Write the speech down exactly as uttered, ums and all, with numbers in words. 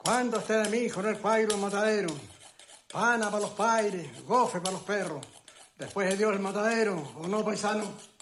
¿Cuánto usted de mí con el pairo el matadero? Pana para los paires, gofe para los perros. Después de Dios el matadero, ¿o no, paisano?